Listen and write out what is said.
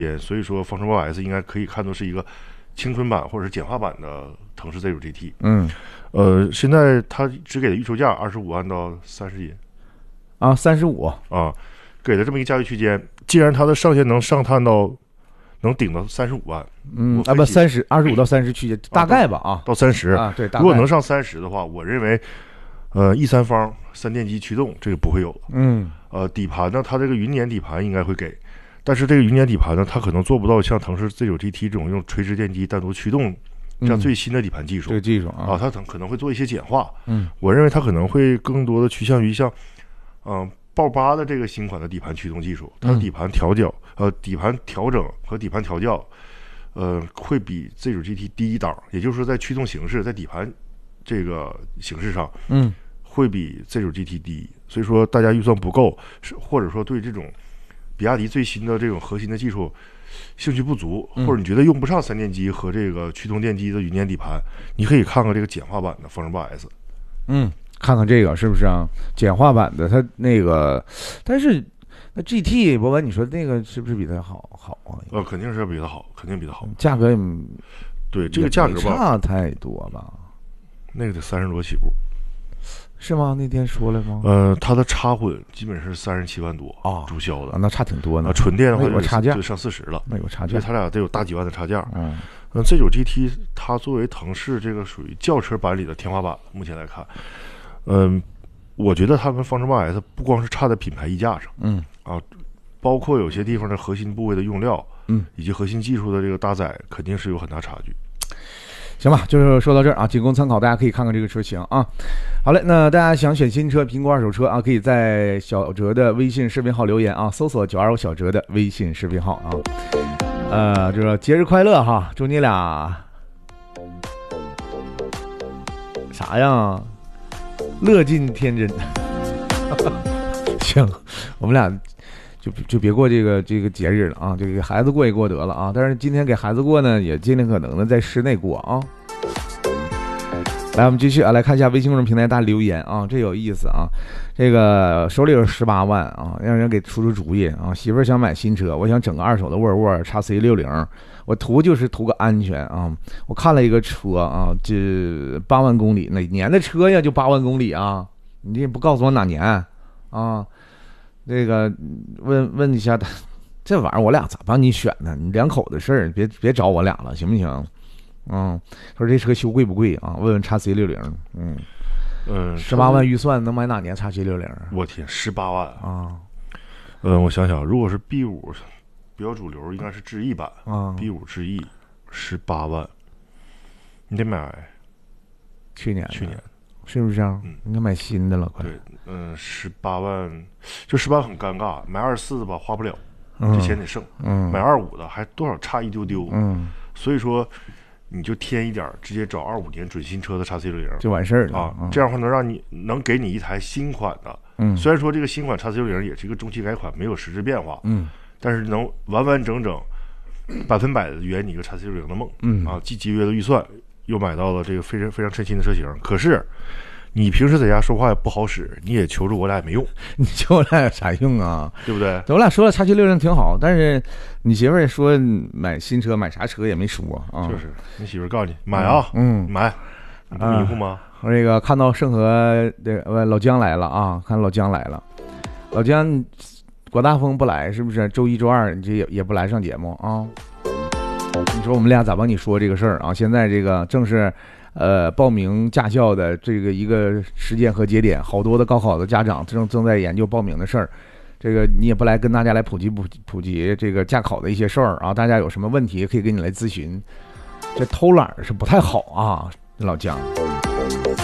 所以说，方程800S 应该可以看作是一个青春版或者是简化版的腾势 Z9 GT。现在它只给的预售价25万到30亿啊，35 啊，给的这么一个价位区间。既然它的上限能上探到能顶到35万 ，25到30区间，大概吧啊， 到30 啊，对， 如果能上30的话，我认为E3方3电机驱动这个不会有了。底盘呢，它这个云辇底盘应该会给，但是这个云辇底盘呢，它可能做不到像腾势 Z9 GT 这种用垂直电机单独驱动这样最新的底盘技术。 这个技术啊， 它可能会做一些简化。我认为它可能会更多的趋向于像豹8的这个新款的底盘驱动技术，它的底盘调教底盘调整和底盘调教会比 Z9 GT 低一档，也就是说在驱动形式在底盘这个形式上会比 Z9 GT 低。所以说大家预算不够，或者说对这种比亚迪最新的这种核心的技术兴趣不足，或者你觉得用不上3电机和这个驱动电机的云辇底盘，你可以看看这个简化版的方程 8S。 看看这个是不是啊？简化版的它那个，但是那 GT 博文，你说那个是不是比它好啊？ 肯定是比它好，肯定比它好。 价格对这个价格吧， 差太多吧？ 那个得30多起步， 是吗？那天说了吗？ 它的插混基本是37万多啊，注销的， 那差挺多呢。 纯电的话有差价， 就上40了， 那有差价， 所以它俩得有大几万的差价。这9 GT 它作为腾势这个属于轿车版里的天花板，目前来看。我觉得它跟方程 8S 不光是差在品牌溢价上，包括有些地方的核心部位的用料，以及核心技术的这个搭载，肯定是有很大差距。 行吧，就是说到这儿啊，仅供参考，大家可以看看这个车型啊。好嘞，那大家想选新车、评估二手车啊，可以在小哲的微信视频号留言啊，搜索925小哲的微信视频号啊。就是节日快乐哈，祝你俩啥呀？乐尽天真。行，我们俩就别过这个节日了啊，就给孩子过一过得了啊。但是今天给孩子过呢，也尽可能的在室内过啊。来，我们继续啊，来看一下微信公众平台大家留言啊，这有意思啊。这个手里有18万啊，让人给出主意啊。媳妇儿想买新车，我想整个二手的沃尔沃 XC60，我就是图个安全啊。我看了一个车啊，这8万公里，哪年的车呀？就8万公里啊？你这不告诉我哪年啊？这个问一下他，这玩意儿我俩咋帮你选呢？你两口子事儿，别找我俩了，行不行？说这车修贵不贵啊？问问 XC60， 18万预算能买哪年 XC60？ 我天，18万啊！ 我想想，如果是 B5 比较主流，应该是智逸版B5 智逸18万，你得买去年是不是啊？ 嗯， 应该买新的了，快。 对，18万，就18万很尴尬，买24的吧花不了，这钱得剩，买25的还多少差一丢丢，所以说你就添一点，直接找25年准新车的 XC60 就完事儿了啊，这样的话能给你一台新款的，虽然说这个新款 XC60也是一个中期改款，没有实质变化，但是能完完整整100%的圆你一个 XC60的梦，既节约了预算，又买到了这个非常非常称心的车型。可是你平时在家说话也不好使，你也求助我俩也没用， 你求我俩有啥用啊？对不对？ 我俩说了 XC60挺好，但是你媳妇儿说买新车买啥车也没说啊。 就是你媳妇儿告诉你买啊，买，你不迷糊吗？ 我这个看到盛和老姜来了啊，看老姜来了，老姜郭大峰不来是不是？周一周二你这也不来上节目啊？你说我们俩咋帮你说这个事儿啊？现在这个正是报名驾校的这个一个时间和节点，好多的高考的家长正在研究报名的事儿。这个你也不来跟大家来普及这个驾考的一些事儿啊，大家有什么问题可以跟你来咨询。这偷懒是不太好啊，老姜。